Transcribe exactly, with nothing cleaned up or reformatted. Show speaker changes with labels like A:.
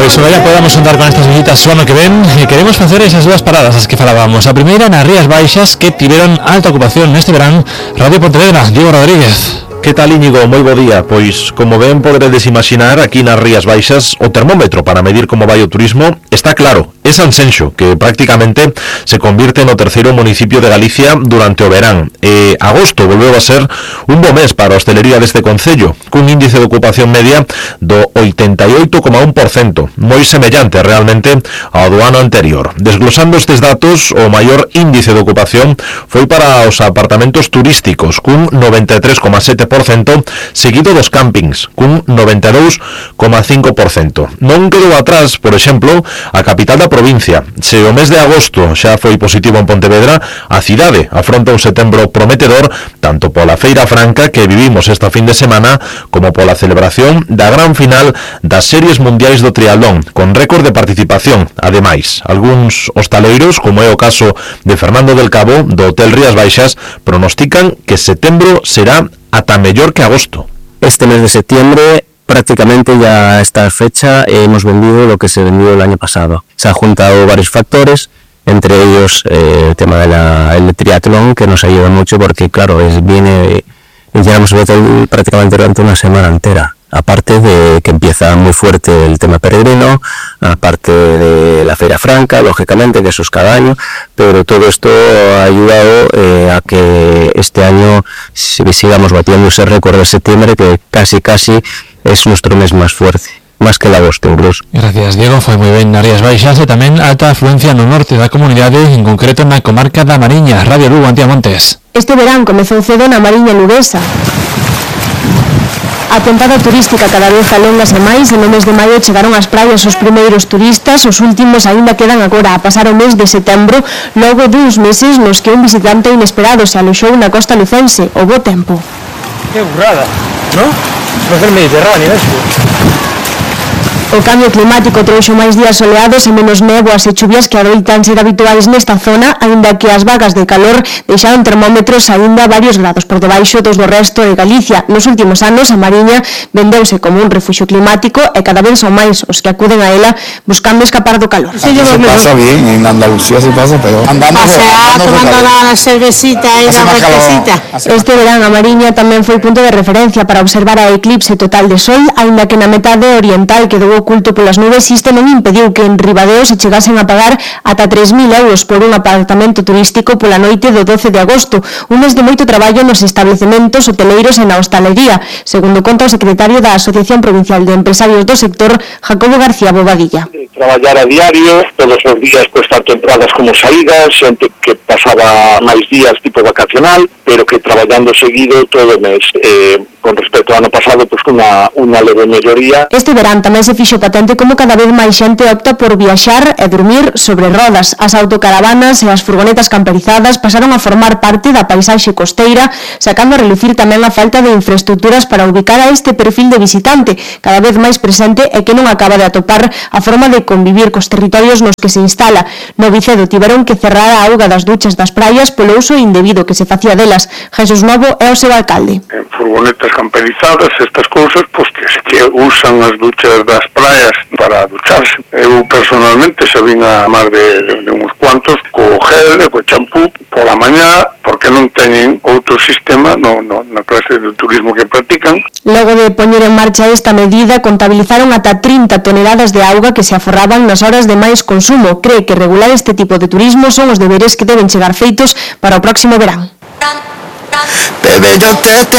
A: pois agora podamos andar con estas visitas o ano que ven e queremos facer esas dúas paradas as que falábamos. A primeira nas Rías Baixas, que tiveron alta ocupación neste verán. Radio Pontevedra, Diego Rodríguez.
B: Que tal, Íñigo? Moi bo día. Pois, como ben poderedes imaginar, aquí nas Rías Baixas o termómetro para medir como vai o turismo está claro, é Sanxenxo, que prácticamente se convirte no terceiro municipio de Galicia durante o verán. E agosto volveu a ser un bo mes para a hostelería deste concello, cun índice de ocupación media do oitenta e oito coma un por cento, moi semellante realmente ao do ano anterior. Desglosando estes datos, o maior índice de ocupación foi para os apartamentos turísticos, cun noventa e tres coma sete por cento, seguido dos campings, cun noventa e dous coma cinco por cento. Non quedou atrás, por exemplo, a capital da provincia. Se o mes de agosto xa foi positivo en Pontevedra, a cidade afronta un setembro prometedor tanto pola Feira Franca que vivimos esta fin de semana como pola celebración da gran final das series mundiais do triatlón, con récord de participación. Ademais, algúns hostaleiros, como é o caso de Fernando del Cabo, do Hotel Rías Baixas, pronostican que setembro será ata mellor que agosto.
C: Este mes de septiembre prácticamente ya a esta fecha hemos vendido lo que se vendió el año pasado. Se han juntado varios factores, entre ellos eh, el tema del de triatlón, que nos ayuda mucho porque claro, es, viene, llenamos el hotel prácticamente durante una semana entera. Aparte de que empieza muy fuerte el tema peregrino, aparte de la Feria Franca, lógicamente, que eso es cada año, pero todo esto ha ayudado eh, a que este año sigamos batiendo ese récord de septiembre, que casi casi es nuestro mes más fuerte, más que el agosto incluso.
A: Gracias, Diego. Foi moi ben nas Rías Baixas e tamén alta afluencia no norte da comunidade, en concreto na comarca da Mariña. Radio Lugo, Antía Montes.
D: Este verán comezou cedo na Mariña luguesa. A tempada turística cada vez alóngase máis e no mes de maio chegaron ás praias os primeiros turistas, os últimos aínda quedan agora a pasar o mes de setembro, logo duns meses nos que un visitante inesperado se aloxou na costa lucense, o bo tempo.
E: Que burrada, non? Non é Mediterráneo, isto.
D: O cambio climático trouxo máis días soleados e menos néboas e chuvias que adoitan ser habituais nesta zona, aínda que as vagas de calor deixaron termómetros aínda varios grados por debaixo dos do resto de Galicia. Nos últimos anos, a Mariña vendeuse como un refuxio climático e cada vez son máis os que acuden a ela buscando escapar do calor.
F: Aquí se pasa bien, en Andalucía se pasa, pero andando
G: Pasea, tomando la cervecita y la fresquecita.
D: Este verán a Mariña tamén foi punto de referencia para observar a eclipse total de sol, aínda que na metade oriental quedou oculto polas nubes, isto non impediu que en Ribadeo se chegasen a pagar ata tres mil euros por un apartamento turístico pola noite do doce de agosto, un mes de moito traballo nos establecementos hoteleiros e na hostalería, segundo conta o secretario da Asociación Provincial de Empresarios do Sector, Jacobo García Bobadilla.
H: Traballar a diario, todos os días, pues, tanto entradas como saídas, xente que pasaba máis días tipo vacacional, pero que traballando seguido todo o mes. Eh, con respecto ao ano pasado, pues, unha, unha leve melloría.
D: Este verán tamén se fixo patente como cada vez máis xente opta por viaxar e dormir sobre rodas. As autocaravanas e as furgonetas camperizadas pasaron a formar parte da paisaxe costeira, sacando a relucir tamén a falta de infraestructuras para ubicar a este perfil de visitante, cada vez máis presente e que non acaba de atopar a forma de convivir cos territorios nos que se instala. No Vicedo tiveron que cerrar a auga das duchas das praias polo uso indebido que se facía delas. Jesús Novo é o seu alcalde.
I: En furgonetas camperizadas, estas cousas, pois que, que usan as duchas das praias para ducharse. Eu personalmente xa vin a máis de, de, de uns cuantos co gel e co champú pola mañá, porque non teñen outro sistema no, no, na clase de turismo que practican.
D: Logo de poñer en marcha esta medida, contabilizaron ata trinta toneladas de auga que se aforraban nas horas de máis consumo. Cree que regular este tipo de turismo son os deberes que deben chegar feitos para o próximo verán.